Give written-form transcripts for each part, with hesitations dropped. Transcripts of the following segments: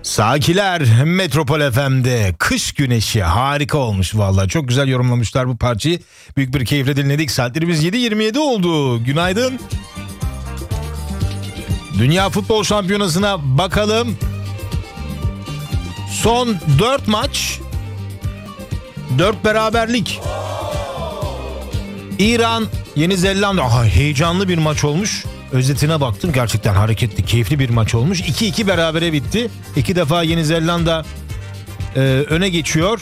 Sakiler Metropol FM'de kış güneşi harika olmuş vallahi. Çok güzel yorumlamışlar bu parçayı. Büyük bir keyifle dinledik. Saatlerimiz 7:27 oldu. Günaydın. Dünya Futbol Şampiyonası'na bakalım. Son 4 maç, 4 beraberlik. İran, Yeni Zelanda. Heyecanlı bir maç olmuş. Özetine baktım, gerçekten hareketli, keyifli bir maç olmuş. 2-2 berabere bitti. 2 defa Yeni Zelanda öne geçiyor.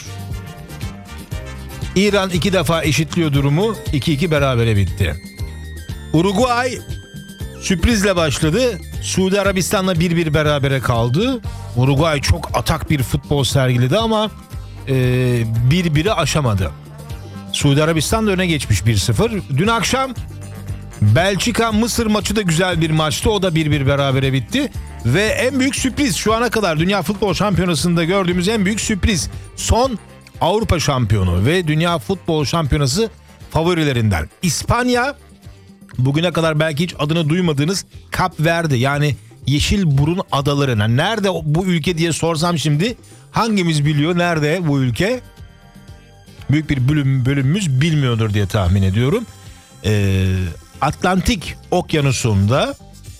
İran 2 defa eşitliyor durumu. 2-2 berabere bitti. Uruguay sürprizle başladı. Suudi Arabistan'la 1-1 berabere kaldı. Uruguay çok atak bir futbol sergiledi ama 1-1'i aşamadı. Suudi Arabistan da öne geçmiş 1-0. Dün akşam Belçika-Mısır maçı da güzel bir maçtı. O da 1-1 berabere bitti. Ve en büyük sürpriz şu ana kadar Dünya Futbol Şampiyonası'nda gördüğümüz en büyük sürpriz. Son Avrupa şampiyonu ve Dünya Futbol Şampiyonası favorilerinden. İspanya, bugüne kadar belki hiç adını duymadığınız Kap Verde, yani Yeşilburun Adaları'na. Nerede bu ülke diye sorsam şimdi hangimiz biliyor nerede bu ülke? Büyük bir bölümümüz bilmiyordur diye tahmin ediyorum. Atlantik Okyanusu'nda,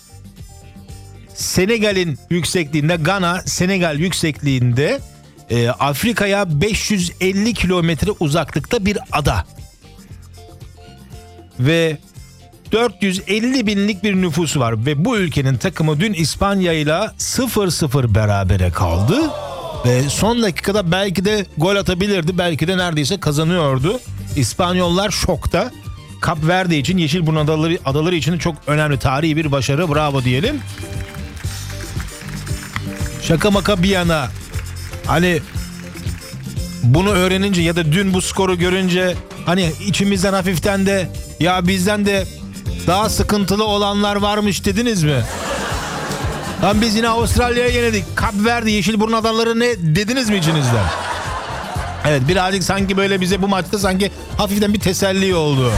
Senegal'in yüksekliğinde, Gana Senegal yüksekliğinde, Afrika'ya 550 kilometre uzaklıkta bir ada. Ve 450 binlik bir nüfusu var ve bu ülkenin takımı dün İspanya ile 0-0 berabere kaldı. Ve son dakikada belki de gol atabilirdi, belki de neredeyse kazanıyordu. İspanyollar şokta. Kap Verde için, Yeşilburun Adaları için çok önemli, tarihi bir başarı. Bravo diyelim. Şaka maka bir yana, hani bunu öğrenince ya da dün bu skoru görünce hani içimizden hafiften de ya bizden de daha sıkıntılı olanlar varmış dediniz mi? Lan biz yine Avustralya'ya yenildik, Kap Verde, Yeşilburun Adaları ne dediniz mi içinizden? Evet, birazcık sanki böyle bize bu maçta sanki hafiften bir teselli oldu.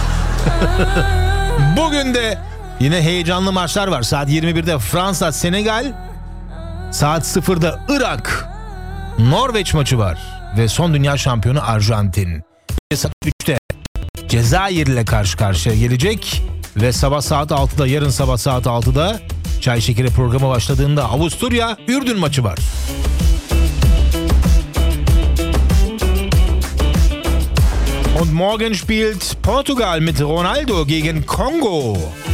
Bugün de yine heyecanlı maçlar var. Saat 21'de Fransa Senegal, saat 0'da Irak Norveç maçı var ve son dünya şampiyonu Arjantin. Saat 3'te Cezayir ile karşı karşıya gelecek ve sabah saat 6'da, yarın sabah saat 6'da Çay Şekeri programı başladığında Avusturya Ürdün maçı var. Und morgen spielt Portugal mit Ronaldo gegen Kongo.